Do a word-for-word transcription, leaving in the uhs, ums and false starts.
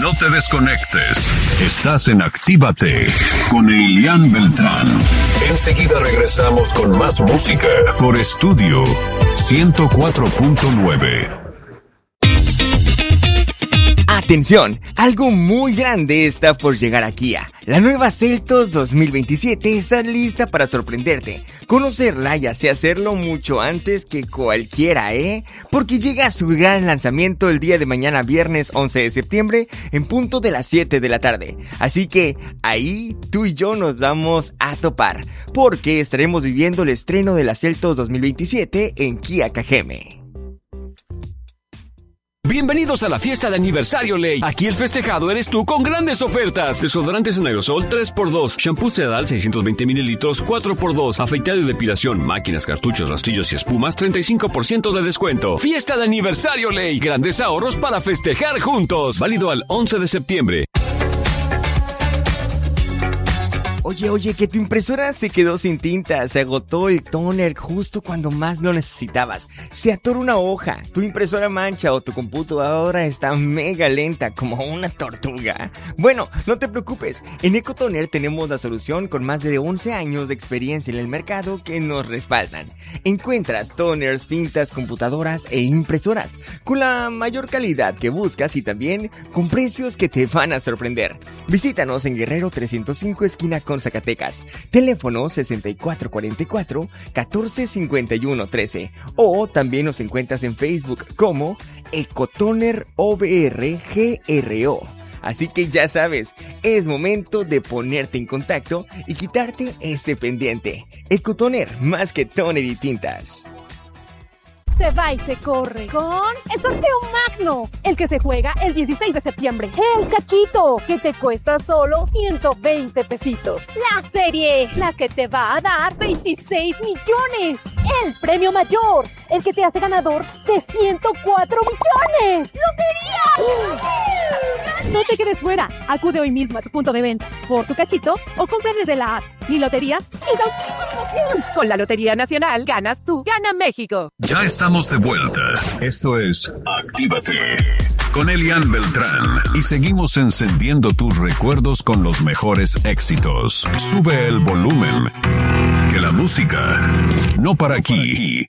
No te desconectes. Estás en Actívate con Elian Beltrán. Enseguida regresamos con más música por Estudio ciento cuatro punto nueve. Atención, algo muy grande está por llegar a Kia. La nueva Seltos dos mil veintisiete está lista para sorprenderte. Conocerla y así hacerlo mucho antes que cualquiera, ¿eh? Porque llega su gran lanzamiento el día de mañana, viernes once de septiembre, en punto de las siete de la tarde. Así que ahí tú y yo nos vamos a topar, porque estaremos viviendo el estreno de la Seltos dos mil veintisiete en Kia Cajeme. Bienvenidos a la fiesta de aniversario Ley. Aquí el festejado eres tú con grandes ofertas. Desodorantes en aerosol tres por dos, shampoo Sedal seiscientos veinte mililitros cuatro por dos, afeitado y depilación, máquinas, cartuchos, rastrillos y espumas treinta y cinco por ciento de descuento. Fiesta de aniversario Ley. Grandes ahorros para festejar juntos. Válido al once de septiembre. Oye, oye, que tu impresora se quedó sin tinta, se agotó el tóner justo cuando más lo necesitabas, se atoró una hoja, tu impresora mancha o tu computadora está mega lenta como una tortuga. Bueno, no te preocupes, en Ecotoner tenemos la solución con más de once años de experiencia en el mercado que nos respaldan. Encuentras toners, tintas, computadoras e impresoras con la mayor calidad que buscas y también con precios que te van a sorprender. Visítanos en Guerrero trescientos cinco esquina con Zacatecas, teléfono sesenta y cuatro cuarenta y cuatro, catorce cincuenta y uno trece, o también nos encuentras en Facebook como Ecotoner O B R G R O. Así que ya sabes, es momento de ponerte en contacto y quitarte ese pendiente. Ecotoner, más que toner y tintas. Se va y se corre con el sorteo magno, el que se juega el dieciséis de septiembre. El cachito, que te cuesta solo ciento veinte pesitos. La serie, la que te va a dar veintiséis millones. El premio mayor, el que te hace ganador de ciento cuatro millones. ¡Lotería! No te quedes fuera. Acude hoy mismo a tu punto de venta por tu cachito o compra desde la app Mi Lotería y da una promoción. Con la Lotería Nacional ganas tú, gana México. Ya estamos de vuelta. Esto es Actívate con Elian Beltrán y seguimos encendiendo tus recuerdos con los mejores éxitos. Sube el volumen, que la música no para aquí.